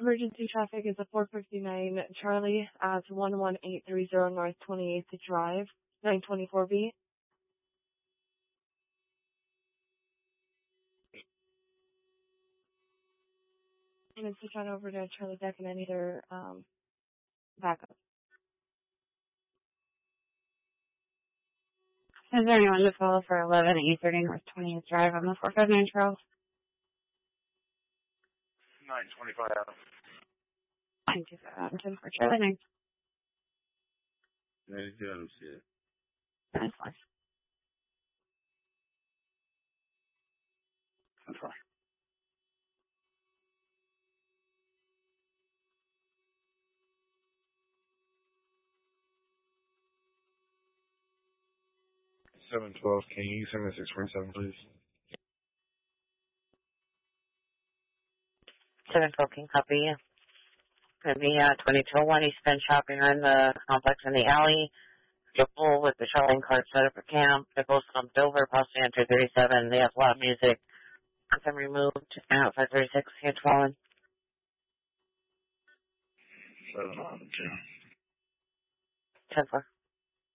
Emergency traffic is a 459 Charlie at 11830 North 28th Drive, 924B. And switch on over to Charlie Deck and I need their backup. Is there anyone to follow for 11830 North 20th Drive on the 459 Charles? 925 Adam. 925 Adam for Charlie 9. 92 Adam, see it. That's fine. That's fine. $712, can you send me 647, please? 712 can copy you. Could be 2201 East Bend Shopping in the complex in the alley. People with the shoveling cart set up for camp. They're both slumped over, possibly enter 37. They have loud music. Some removed. Out 536, can't fall in. 711, 10-4.